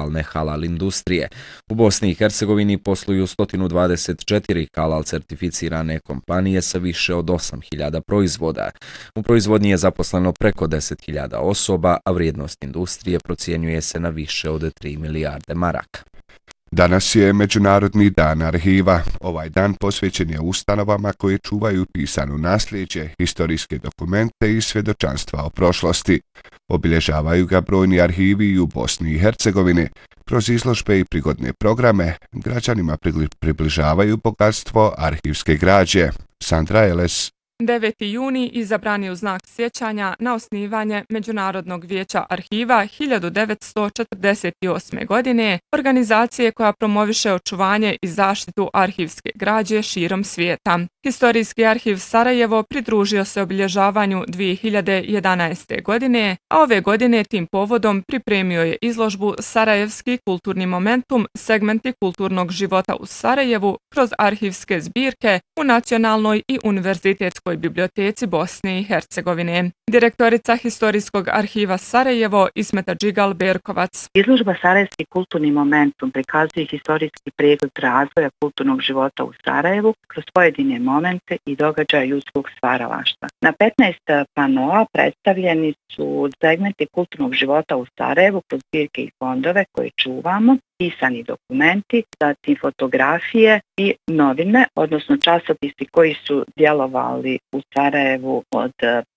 lokalne halal industrije. U Bosni i Hercegovini posluju 124 halal certificirane kompanije sa više od 8.000 proizvoda. U proizvodnji je zaposleno preko 10.000 osoba, a vrijednost industrije procjenjuje se na više od 3 milijarde maraka. Danas je Međunarodni dan arhiva. Ovaj dan posvećen je ustanovama koje čuvaju pisano nasljeđe, historijske dokumente i svjedočanstva o prošlosti. Obilježavaju ga brojni arhivi i u Bosni i Hercegovini. Kroz izložbe i prigodne programe građanima približavaju bogatstvo arhivske građe. Sandra Eles. 9. juni izabran je u znak sjećanja na osnivanje Međunarodnog vijeća arhiva 1948. godine, organizacije koja promoviše očuvanje i zaštitu arhivske građe širom svijeta. Historijski arhiv Sarajevo pridružio se obilježavanju 2011. godine, a ove godine tim povodom pripremio je izložbu Sarajevski kulturni momentum, segmenti kulturnog života u Sarajevu kroz arhivske zbirke u Nacionalnoj i Univerzitetskoj biblioteci Bosne i Hercegovine. Direktorica Historijskog arhiva Sarajevo Ismeta Džigal-Berkovac. Izložba Sarajevski kulturni momentum prikazuje historijski pregled razvoja kulturnog života u Sarajevu kroz pojedine momente i događaje ljudskog stvaralaštva. Na 15 panoa predstavljeni su segmenti kulturnog života u Sarajevu kroz zbirke i fondove koje čuvamo, pisani dokumenti, zatim fotografije i novine, odnosno časopisi koji su djelovali u Sarajevu od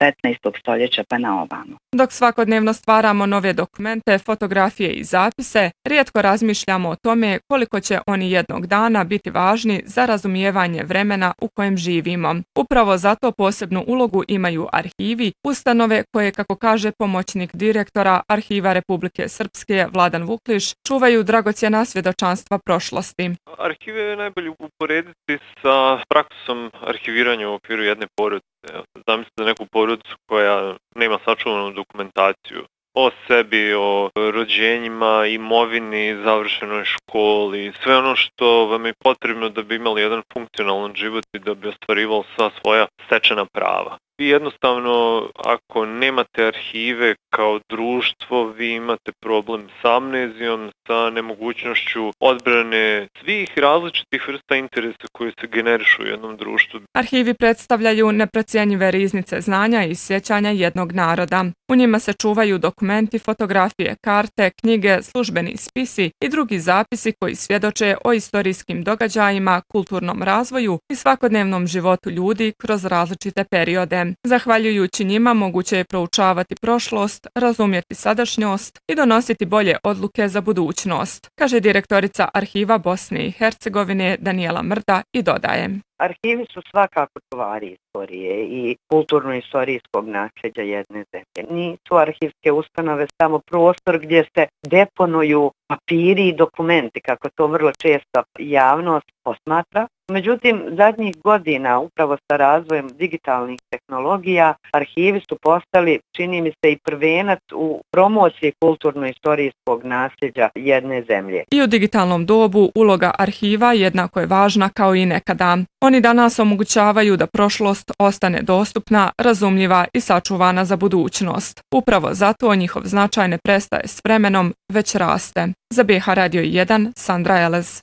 15. stoljeća pa na ovamo. Dok svakodnevno stvaramo nove dokumente, fotografije i zapise, rijetko razmišljamo o tome koliko će oni jednog dana biti važni za razumijevanje vremena u kojem živimo. Upravo zato posebnu ulogu imaju arhivi, ustanove koje, kako kaže pomoćnik direktora Arhiva Republike Srpske Vladan Vukliš, čuvaju dragocjena svjedočanstva prošlosti. Arhive je najbolje uporediti sa praksom arhiviranja u okviru jedne porodice. Zamislite neku porodicu koja nema sačuvanu dokumentaciju o sebi, o rođenjima, imovini, završenoj školi, sve ono što vam je potrebno da bi imali jedan funkcionalan život i da bi ostvarivali sva svoja stečena prava. Vi jednostavno, ako nemate arhive kao društvo, vi imate problem sa amnezijom, sa nemogućnošću odbrane svih različitih vrsta interesa koji se generišu u jednom društvu. Arhivi predstavljaju neprocjenjive riznice znanja i sjećanja jednog naroda. U njima se čuvaju dokumenti, fotografije, karte, knjige, službeni spisi i drugi zapisi koji svjedoče o istorijskim događajima, kulturnom razvoju i svakodnevnom životu ljudi kroz različite periode. Zahvaljujući njima moguće je proučavati prošlost, razumjeti sadašnjost i donositi bolje odluke za budućnost, kaže direktorica Arhiva Bosne i Hercegovine Danijela Mrda i dodaje. Arhivi su svakako čuvari istorije i kulturno-istorijskog nasljeđa jedne zemlje. Nisu arhivske ustanove samo prostor gdje se deponuju papiri i dokumenti, kako to vrlo često javnost posmatra. Međutim, zadnjih godina, upravo sa razvojem digitalnih tehnologija, arhivi su postali, čini mi se, i prvenac u promociji kulturno-istorijskog nasljeđa jedne zemlje. I u digitalnom dobu uloga arhiva jednako je važna kao i nekada. Oni danas omogućavaju da prošlost ostane dostupna, razumljiva i sačuvana za budućnost. Upravo zato njihov značaj ne prestaje s vremenom, već raste. Za BH Radio 1, Sandra Elez.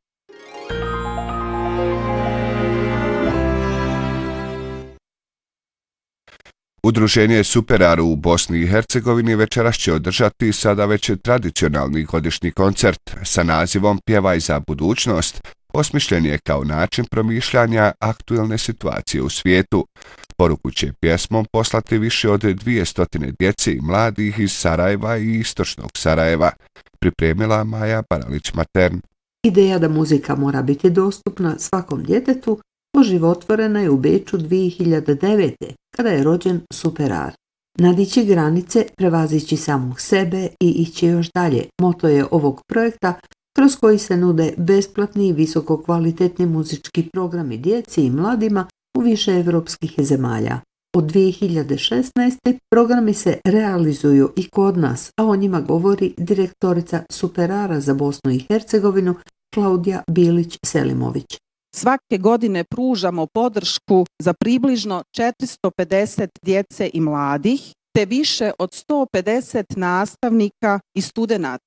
Udruženje Superaru u Bosni i Hercegovini večeras će održati sada već tradicionalni godišnji koncert sa nazivom Pjevaj za budućnost. Osmišljen je kao način promišljanja aktuelne situacije u svijetu. Poruku će pjesmom poslati više od 200 djece i mladih iz Sarajeva i istočnog Sarajeva. Pripremila Maja Baralić-Matern. Ideja da muzika mora biti dostupna svakom djetetu oživotvorena je u Beču 2009. kada je rođen Superar. Nadići granice, prevazići samog sebe i ići još dalje. Moto je ovog projekta kroz koji se nude besplatni i visokokvalitetni muzički programi djeci i mladima u više evropskih zemalja. Od 2016. programi se realizuju i kod nas, a o njima govori direktorica Superara za Bosnu i Hercegovinu Klaudija Bilić-Selimović. Svake godine pružamo podršku za približno 450 djece i mladih, te više od 150 nastavnika i studenata.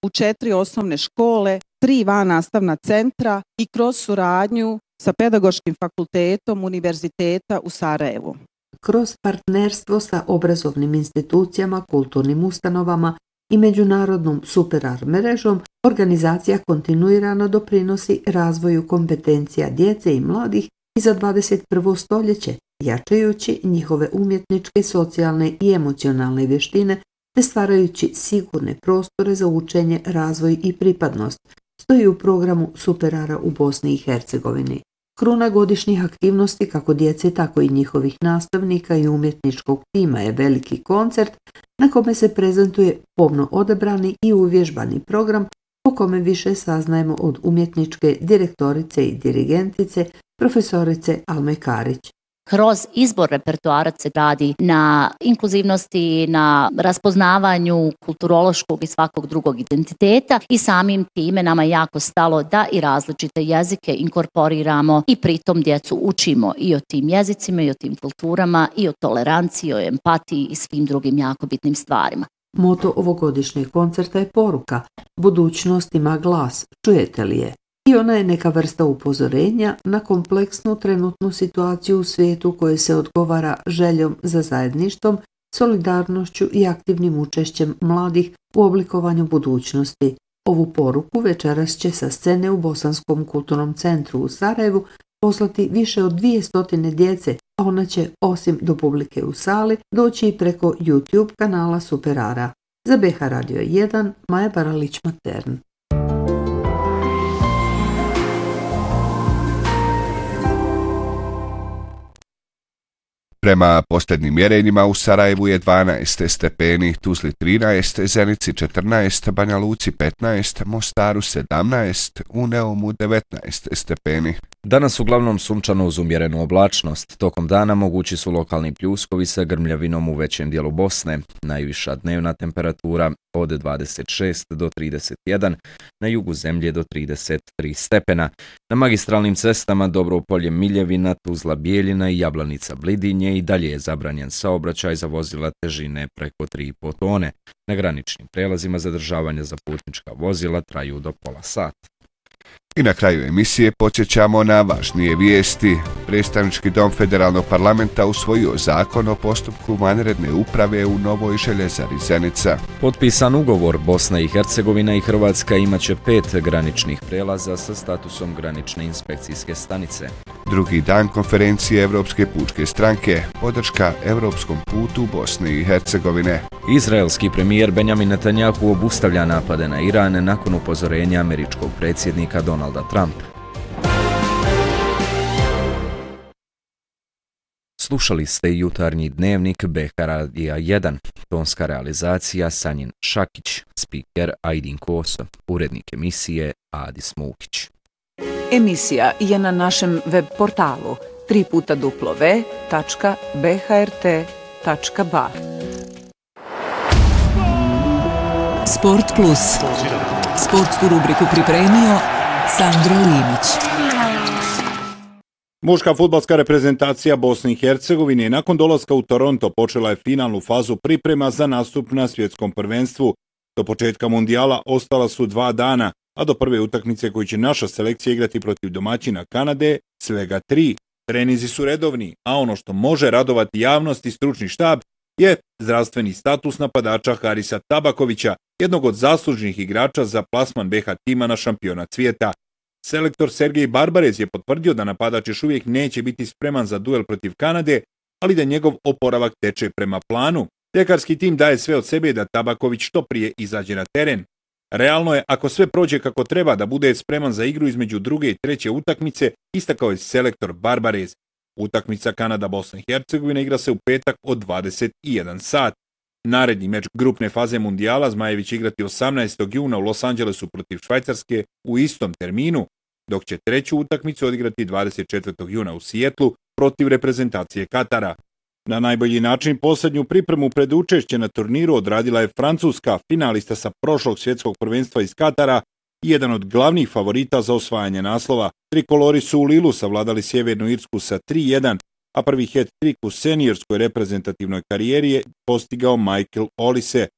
u 4 osnovne škole, 3 vannastavna centra i kroz suradnju sa Pedagoškim fakultetom Univerziteta u Sarajevu. Kroz partnerstvo sa obrazovnim institucijama, kulturnim ustanovama i međunarodnom SuperArt mrežom, organizacija kontinuirano doprinosi razvoju kompetencija djece i mladih i za 21. stoljeće, jačajući njihove umjetničke, socijalne i emocionalne vještine te stvarajući sigurne prostore za učenje, razvoj i pripadnost, stoji u programu SuperArt u Bosni i Hercegovini. Kruna godišnjih aktivnosti kako djece, tako i njihovih nastavnika i umjetničkog tima je veliki koncert na kome se prezentuje pomno odabrani i uvježbani program o kome više saznajemo od umjetničke direktorice i dirigentice profesorice Alme Karić. Kroz izbor repertoara se radi na inkluzivnosti, na raspoznavanju kulturološkog i svakog drugog identiteta i samim time nama je jako stalo da i različite jezike inkorporiramo i pritom djecu učimo i o tim jezicima i o tim kulturama i o toleranciji, o empatiji i svim drugim jako bitnim stvarima. Moto ovogodišnjeg koncerta je poruka "Budućnost ima glas, čujete li je?" I ona je neka vrsta upozorenja na kompleksnu trenutnu situaciju u svijetu koje se odgovara željom za zajedništvom, solidarnošću i aktivnim učešćem mladih u oblikovanju budućnosti. Ovu poruku večeras će sa scene u Bosanskom kulturnom centru u Sarajevu poslati više od 200 djece, a ona će, osim do publike u sali, doći i preko YouTube kanala SuperArt. Za BH Radio 1, Maja Baralić-Matern. Prema posljednjim mjerenjima u Sarajevu je 12 stepeni, Tuzli 13, Zenici 14, Banja Luci 15, Mostaru 17, u Neumu 19 stepeni. Danas uglavnom sunčano uz umjerenu oblačnost. Tokom dana mogući su lokalni pljuskovi sa grmljavinom u većem dijelu Bosne. Najviša dnevna temperatura od 26 do 31, na jugu zemlje do 33 stepena. Na magistralnim cestama Dobropolje Miljevina, Tuzla Bijeljina i Jablanica Blidinje i dalje je zabranjen saobraćaj za vozila težine preko 3,5 tone. Na graničnim prelazima zadržavanja za putnička vozila traju do pola sata. I na kraju emisije podsjećamo na važnije vijesti. Predstavnički dom Federalnog parlamenta usvojio zakon o postupku vanredne uprave u novoj željezari Zenica. Potpisan ugovor, Bosna i Hercegovina i Hrvatska imaće 5 graničnih prelaza sa statusom granične inspekcijske stanice. Drugi dan konferencije Europske pučke stranke, podrška europskom putu Bosne i Hercegovine. Izraelski premijer Benjamin Netanjahu obustavlja napade na Iran nakon upozorenja američkog predsjednika Donalda Trumpa. Slušali ste jutarnji dnevnik BH Radija 1, tonska realizacija Sanjin Šakić, spiker Ajdin Koso, urednik emisije Adis Mukić. Emisija je na našem web portalu www.bhrt.ba. Sport Plus. Sportsku rubriku pripremio Sandro Limić. Muška fudbalska reprezentacija Bosne i Hercegovine nakon dolaska u Toronto počela je finalnu fazu priprema za nastup na svjetskom prvenstvu. Do početka mundijala ostala su 2 dana, a do prve utakmice koju će naša selekcija igrati protiv domaćina Kanade svega 3. Trenizi su redovni, a ono što može radovati javnost i stručni štab je zdravstveni status napadača Harisa Tabakovića, jednog od zaslužnih igrača za plasman BH tima na šampionat svijeta. Selektor Sergej Barbarez je potvrdio da napadač još uvijek neće biti spreman za duel protiv Kanade, ali da njegov oporavak teče prema planu. Ljekarski tim daje sve od sebe da Tabaković što prije izađe na teren. Realno je, ako sve prođe kako treba, da bude spreman za igru između druge i treće utakmice, istakao je selektor Barbarez. Utakmica Kanada-Bosna i Hercegovina igra se u petak od 21 sat. Naredni meč grupne faze mundijala Zmajevi će igrati 18. juna u Los Angelesu protiv Švajcarske u istom terminu, dok će treću utakmicu odigrati 24. juna u Sijetlu protiv reprezentacije Katara. Na najbolji način posljednju pripremu pred učešće na turniru odradila je Francuska, finalista sa prošlog svjetskog prvenstva iz Katara i jedan od glavnih favorita za osvajanje naslova. Trikolori su u Lilu savladali Sjevernu Irsku sa 3-1, a prvi hat-trick u seniorskoj reprezentativnoj karijeri je postigao Michael Olise.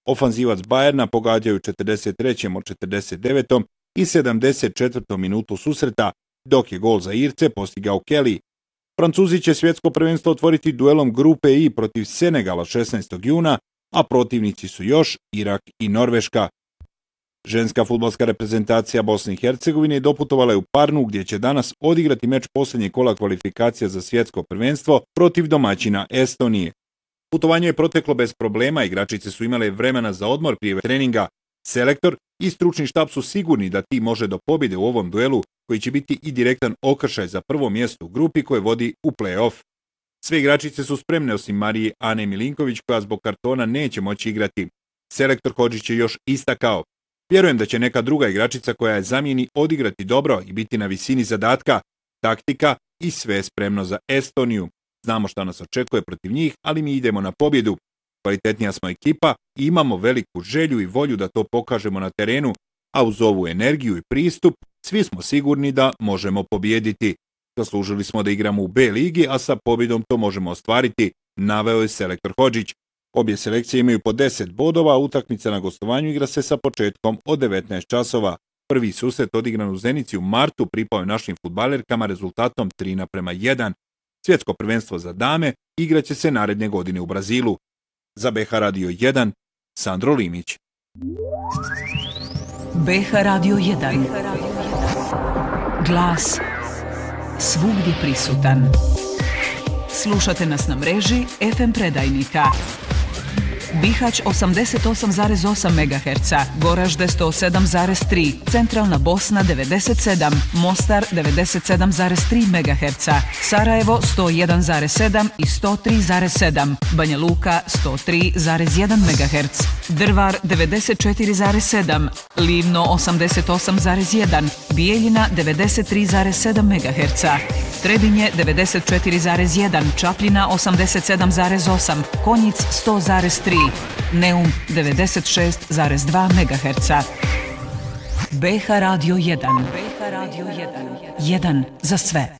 Ofanzivac Bajerna pogađaju 43. od 49. i 74. minutu susreta, dok je gol za Irce postigao Kelly. Francuzi će svjetsko prvenstvo otvoriti duelom grupe I protiv Senegala 16. juna, a protivnici su još Irak i Norveška. Ženska fudbalska reprezentacija Bosne i Hercegovine doputovala je u Parnu gdje će danas odigrati meč posljednjeg kola kvalifikacija za svjetsko prvenstvo protiv domaćina Estonije. Putovanje je proteklo bez problema, igračice su imale vremena za odmor prije treninga. Selektor i stručni štab su sigurni da tim može do pobjede u ovom duelu, koji će biti i direktan okršaj za prvo mjesto u grupi koje vodi u play-off. Sve igračice su spremne osim Marije Ane Milinković, koja zbog kartona neće moći igrati. Selektor Hodžić je još istakao: vjerujem da će neka druga igračica koja je zamijeni odigrati dobro i biti na visini zadatka, taktika i sve spremno za Estoniju. Znamo šta nas očekuje protiv njih, ali mi idemo na pobjedu. Kvalitetnija smo ekipa i imamo veliku želju i volju da to pokažemo na terenu, a uz ovu energiju i pristup svi smo sigurni da možemo pobijediti. Zaslužili smo da igramo u B ligi, a sa pobjedom to možemo ostvariti, naveo je selektor Hodžić. Obje selekcije imaju po 10 bodova, a utakmica na gostovanju igra se sa početkom od 19 časova. Prvi susret odigran u Zenici u martu pripao je našim fudbalerkama rezultatom 3:1. Svjetsko prvenstvo za dame igraće se naredne godine u Brazilu. Za BH Radio 1, Sandro Limić. BH Radio 1. Glas svugdje prisutan. Slušate nas na mreži FM predajnika. Bihać 88,8 MHz, Goražde 107,3, Centralna Bosna 97, Mostar 97,3 MHz, Sarajevo 101,7 i 103,7, Banja Luka 103,1 MHz, Drvar 94,7, Livno 88,1, Bijeljina 93,7 MHz, Trebinje 94,1, Čapljina 87,8, Konjic 100,3, Neum 96,2 MHz. BH Radio 1. BH Radio 1. 1 za sve.